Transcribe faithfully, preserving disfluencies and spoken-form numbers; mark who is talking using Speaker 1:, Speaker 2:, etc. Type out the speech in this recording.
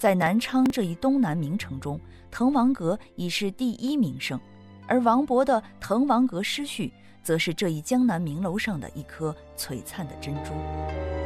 Speaker 1: 在南昌这一东南名城中，滕王阁已是第一名胜，而王勃的《滕王阁诗序》则是这一江南名楼上的一颗璀璨的珍珠。